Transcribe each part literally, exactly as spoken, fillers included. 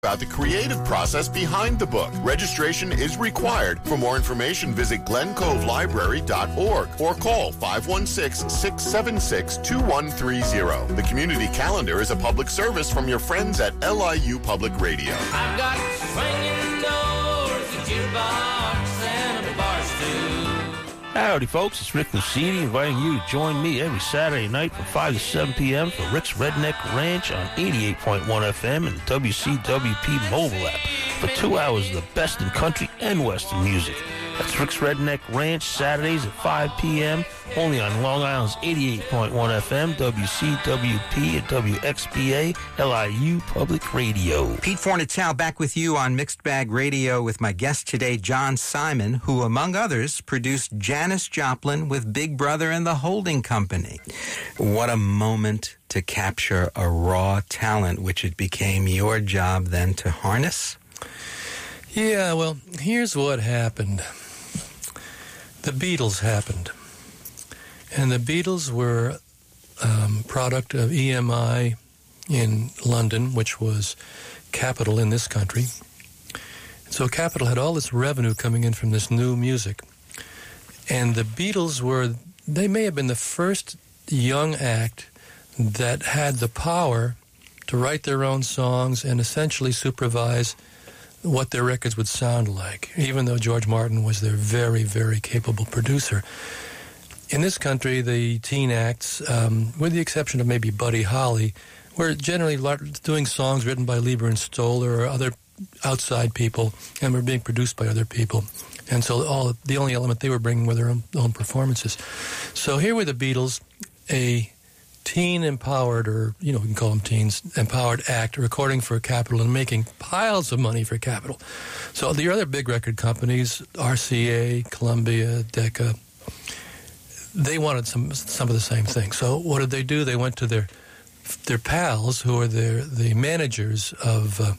about the creative process behind the book. Registration is required. For more information, visit glen cove library dot org or call five one six, six seven six, two one three zero. The community calendar is a public service from your friends at L I U Public Radio. I've got swinging doors, a jukebox, and a bar stool. Howdy, folks. It's Rick Lucidi inviting you to join me every Saturday night from five to seven p.m. for Rick's Redneck Ranch on eighty-eight point one F M and W C W P mobile app for two hours of the best in country and western music. That's Rick's Redneck Ranch, Saturdays at five p.m. only on Long Island's eighty-eight point one F M, W C W P and W X B A, L I U Public Radio. Pete Fornatow back with you on Mixed Bag Radio with my guest today, John Simon, who, among others, produced Janis Joplin with Big Brother and the Holding Company. What a moment to capture a raw talent, which it became your job then to harness? Yeah, well, here's what happened. The Beatles happened. And the Beatles were um, product of E M I in London, which was Capitol in this country. So Capitol had all this revenue coming in from this new music. And the Beatles were, they may have been the first young act that had the power to write their own songs and essentially supervise what their records would sound like, even though George Martin was their very, very capable producer. In this country, the teen acts, um, with the exception of maybe Buddy Holly, were generally doing songs written by Lieber and Stoller or other outside people and were being produced by other people. And so all the only element they were bringing were their own, own performances. So here were the Beatles, a teen-empowered, or, you know, we can call them teens, empowered act, recording for Capitol and making piles of money for Capitol. So the other big record companies, R C A, Columbia, Decca, they wanted some some of the same thing. So what did they do? They went to their their pals, who are their the managers of uh,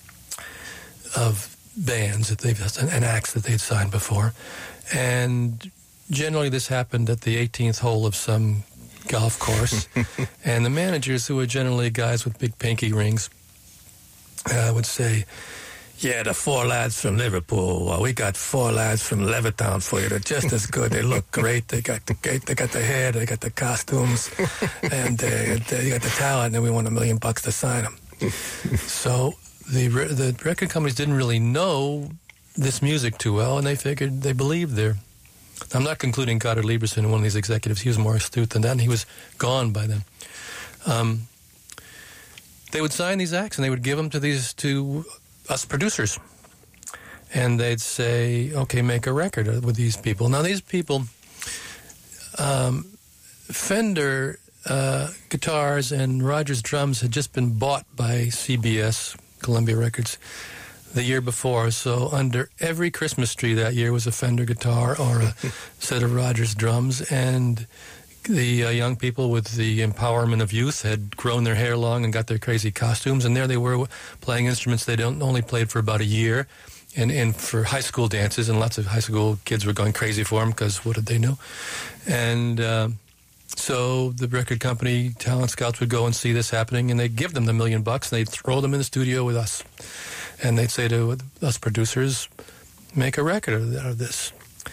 of bands that they've and acts that they'd signed before, and generally this happened at the eighteenth hole of some golf course, and the managers, who were generally guys with big pinky rings, uh, would say, "Yeah, the four lads from Liverpool. Well, we got four lads from Levittown for you. They're just as good. They look great. They got the they got the hair. They got the costumes, and they, they got the talent. And we want a million bucks to sign them." So the the record companies didn't really know this music too well, and they figured they believed their. I'm not concluding Goddard Lieberson, one of these executives. He was more astute than that, and he was gone by then. Um, they would sign these acts, and they would give them to these to us producers. And they'd say, okay, make a record with these people. Now, these people, um, Fender uh, guitars and Rogers drums had just been bought by C B S, Columbia Records, the year before. So under every Christmas tree that year was a Fender guitar or a set of Rogers drums, and the uh, young people with the empowerment of youth had grown their hair long and got their crazy costumes, and there they were playing instruments they don't only played for about a year, and, and for high school dances, and lots of high school kids were going crazy for them because what did they know? And uh, so the record company talent scouts would go and see this happening, and they'd give them the million bucks, and they'd throw them in the studio with us. And they'd say to us producers, make a record out of this.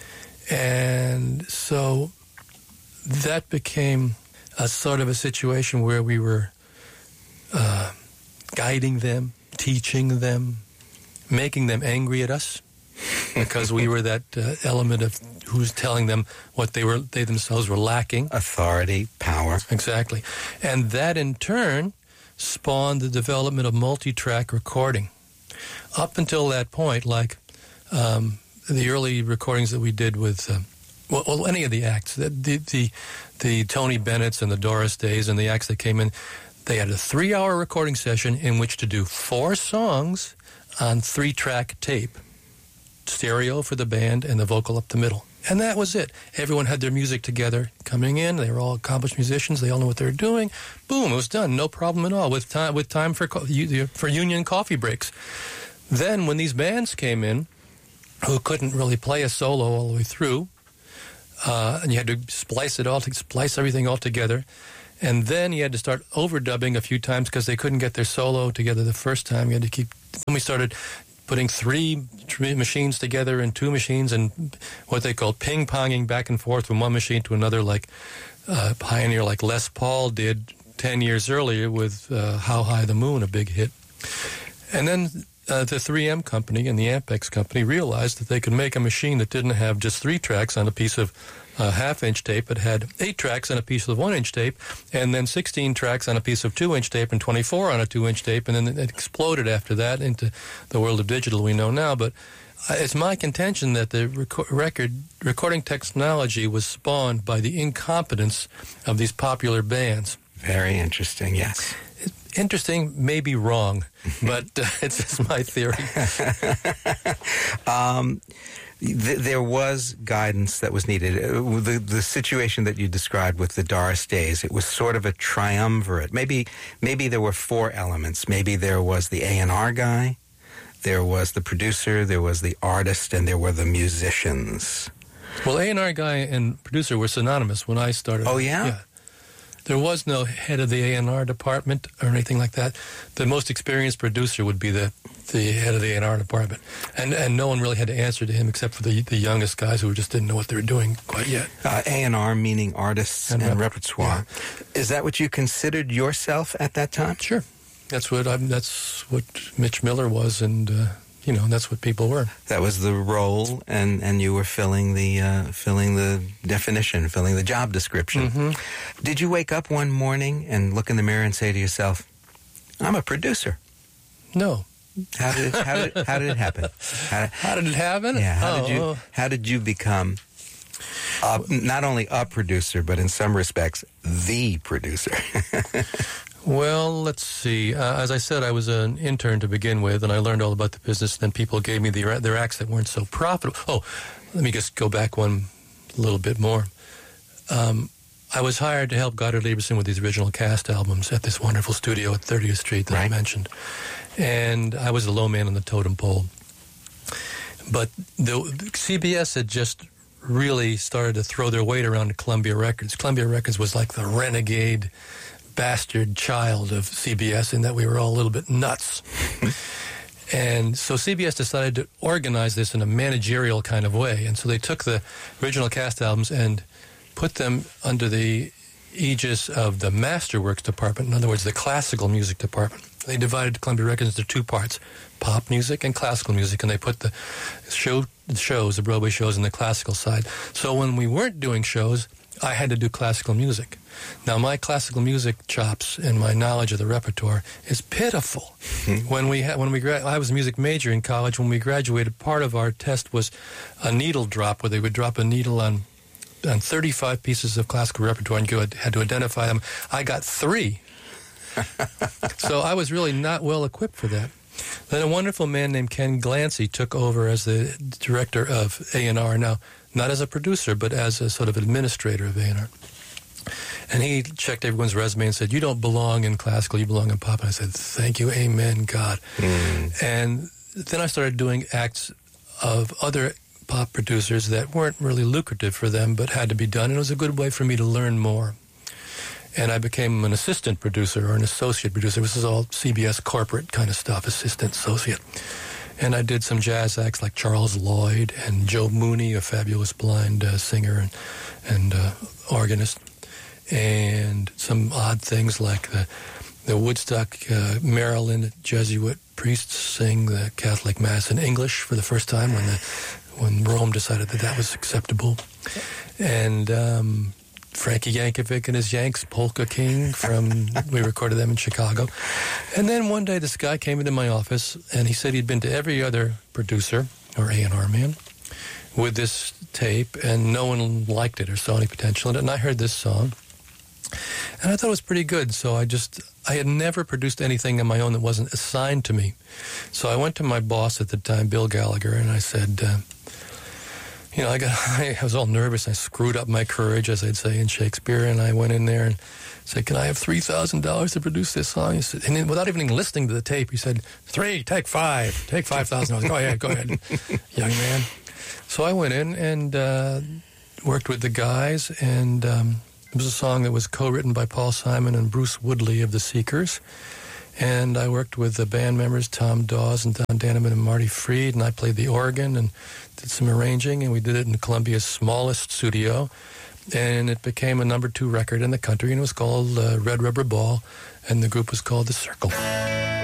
And so that became a sort of a situation where we were uh, guiding them, teaching them, making them angry at us, because we were that uh, element of who's telling them what they were, they themselves were lacking. Authority, power. Exactly. And that in turn spawned the development of multi-track recording. Up until that point, like um, the early recordings that we did with, uh, well, well, any of the acts, the, the the the Tony Bennett's and the Doris Days and the acts that came in, they had a three-hour recording session in which to do four songs on three-track tape, stereo for the band and the vocal up the middle. And that was it. Everyone had their music together coming in. They were all accomplished musicians. They all knew what they were doing. Boom, it was done. No problem at all, with time, with time for, for union coffee breaks. Then when these bands came in, who couldn't really play a solo all the way through, uh, and you had to splice it all, to splice everything all together, and then you had to start overdubbing a few times because they couldn't get their solo together the first time. You had to keep then we started putting three, three machines together in two machines and what they called ping-ponging back and forth from one machine to another, like uh, Pioneer, like Les Paul did ten years earlier with uh, How High the Moon, a big hit. And then uh, the three M company and the Ampex company realized that they could make a machine that didn't have just three tracks on a piece of uh, half-inch tape, but had eight tracks on a piece of one-inch tape, and then sixteen tracks on a piece of two-inch tape and twenty-four on a two-inch tape, and then it exploded after that into the world of digital we know now. But it's my contention that the reco- record recording technology was spawned by the incompetence of these popular bands. Very interesting, yes. Interesting, maybe wrong, but uh, it's just my theory. um, th- there was guidance that was needed. Uh, the, the situation that you described with the Doris Days, it was sort of a triumvirate. Maybe, maybe there were four elements. Maybe there was the A and R guy, there was the producer, there was the artist, and there were the musicians. Well, A and R guy and producer were synonymous when I started. Oh, yeah? Yeah. There was no head of the A and R department or anything like that. The most experienced producer would be the, the head of the A and R department. And and no one really had to answer to him except for the the youngest guys who just didn't know what they were doing quite yet. Uh, A and R meaning artists and, and rep- repertoire. Yeah. Is that what you considered yourself at that time? Sure. That's what I'm, that's what Mitch Miller was, and uh, you know, that's what people were. That was the role, and, and you were filling the uh, filling the definition, filling the job description. Mm-hmm. Did you wake up one morning and look in the mirror and say to yourself, "I'm a producer"? No. How did it, how did how did it happen? How, how did it happen? Yeah. How oh, did you oh. how did you become uh, not only a producer, but in some respects the producer? Well, let's see. Uh, as I said, I was an intern to begin with, and I learned all about the business. Then people gave me the, their acts that weren't so profitable. Oh, let me just go back one little bit more. Um, I was hired to help Goddard Lieberson with these original cast albums at this wonderful studio at thirtieth Street that right. I mentioned. And I was the low man on the totem pole. But the C B S had just really started to throw their weight around to Columbia Records. Columbia Records was like the renegade bastard child of C B S in that we were all a little bit nuts. And so C B S decided to organize this in a managerial kind of way. And so they took the original cast albums and put them under the aegis of the Masterworks department, in other words, the classical music department. They divided Columbia Records into two parts, pop music and classical music, and they put the show the shows, the Broadway shows, in the classical side. So when we weren't doing shows, I had to do classical music. Now, my classical music chops and my knowledge of the repertoire is pitiful. Mm-hmm. When we had, when we gra- I was a music major in college. When we graduated, part of our test was a needle drop, where they would drop a needle on on thirty-five pieces of classical repertoire, and you had, had to identify them. I got three. So I was really not well equipped for that. Then a wonderful man named Ken Glancy took over as the director of A and R, now not as a producer, but as a sort of administrator of A and R. And he checked everyone's resume and said, "You don't belong in classical, you belong in pop." And I said, "Thank you, amen, God." Mm. And then I started doing acts of other pop producers that weren't really lucrative for them, but had to be done. And it was a good way for me to learn more. And I became an assistant producer or an associate producer. This is all C B S corporate kind of stuff, assistant, associate. And I did some jazz acts like Charles Lloyd and Joe Mooney, a fabulous blind uh, singer and, and uh, organist. And some odd things like the, the Woodstock, uh, Maryland Jesuit priests sing the Catholic Mass in English for the first time when the, when Rome decided that that was acceptable. And um, Frankie Yankovic and his Yanks, Polka King, from we recorded them in Chicago. And then one day this guy came into my office, and he said he'd been to every other producer or A and R man with this tape, and no one liked it or saw any potential in it. And I heard this song, and I thought it was pretty good. So I just, I had never produced anything on my own that wasn't assigned to me. So I went to my boss at the time, Bill Gallagher, and I said, uh, you know, I got, I was all nervous. I screwed up my courage, as they'd say in Shakespeare, and I went in there and said, "Can I have three thousand dollars to produce this song?" He said, and then, without even listening to the tape, he said, three, take five, take five thousand dollars. Go ahead, go ahead, young man. So I went in and uh, worked with the guys, and um, it was a song that was co-written by Paul Simon and Bruce Woodley of the Seekers. And I worked with the band members, Tom Dawes and Don Daneman and Marty Fried, and I played the organ and did some arranging, and we did it in Columbia's smallest studio. And it became a number two record in the country, and it was called uh, Red Rubber Ball, and the group was called The Circle.